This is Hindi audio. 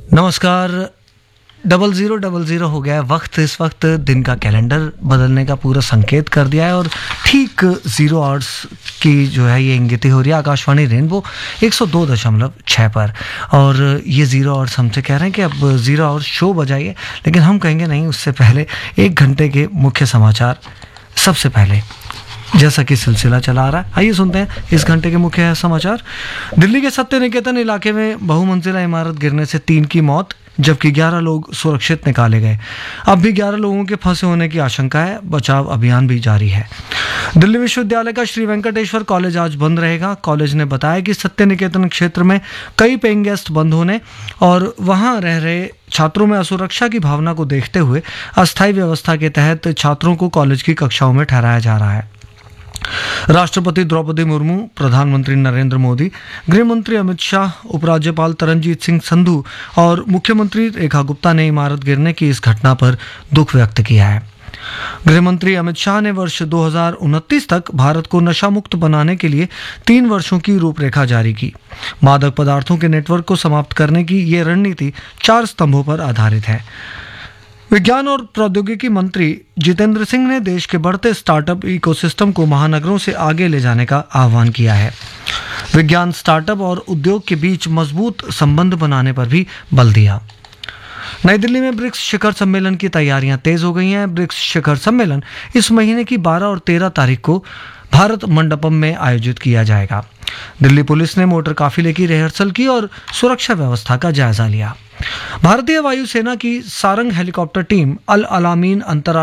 नमस्कार। 0000 हो गया है वक्त। इस वक्त दिन का कैलेंडर बदलने का पूरा संकेत कर दिया है और ठीक 0 आवर्स की जो है ये इंगिती हो रही है आकाशवाणी रेनबो 102.6 पर। और ये 0 आवर्स हमसे कह रहे हैं कि अब 0 आवर्स शो बजाइए, लेकिन हम कहेंगे नहीं, उससे पहले 1 घंटे के मुख्य समाचार सबसे पहले, जैसा कि सिलसिला चला आ रहा है। आइए सुनते हैं इस घंटे के मुख्य समाचार। दिल्ली के सत्य निकेतन इलाके में बहुमंजिला इमारत गिरने से 3 की मौत, जबकि 11 लोग सुरक्षित निकाले गए। अब भी 11 लोगों के फंसे होने की आशंका है। बचाव अभियान भी जारी है। दिल्ली विश्वविद्यालय का श्री वेंकटेश्वर कॉलेज आज बंद रहेगा। कॉलेज ने बताया कि सत्य निकेतन क्षेत्र में कई पेइंग गेस्ट बंद होने और वहां रह रहे छात्रों में असुरक्षा की भावना को देखते हुए अस्थायी व्यवस्था के तहत छात्रों को कॉलेज की कक्षाओं में ठहराया जा रहा है। राष्ट्रपति द्रौपदी मुर्मू, प्रधानमंत्री नरेंद्र मोदी, गृह मंत्री अमित शाह, उपराज्यपाल तरनजीत सिंह संधू और मुख्यमंत्री रेखा गुप्ता ने इमारत गिरने की इस घटना पर दुख व्यक्त किया है। गृह मंत्री अमित शाह ने वर्ष 2029 तक भारत को नशा मुक्त बनाने के लिए 3 वर्षों की रूपरेखा जारी की। मादक पदार्थों के नेटवर्क को समाप्त करने की ये रणनीति 4 स्तंभों पर आधारित है। विज्ञान और प्रौद्योगिकी मंत्री जितेंद्र सिंह ने देश के बढ़ते स्टार्टअप इकोसिस्टम को महानगरों से आगे ले जाने का आह्वान किया है। विज्ञान, स्टार्टअप और उद्योग के बीच मजबूत संबंध बनाने पर भी बल दिया। नई दिल्ली में ब्रिक्स शिखर सम्मेलन की तैयारियां तेज हो गई हैं। ब्रिक्स शिखर सम्मेलन इस महीने की 12 और 13 तारीख को भारत मंडपम में आयोजित किया जाएगा। दिल्ली पुलिस ने मोटर काफिले की रिहर्सल की और सुरक्षा व्यवस्था का जायजा लिया। भारतीय वायुसेना की सारंग हेलीकॉप्टर टीम अल अलामीन अंतर्राष्ट्रीय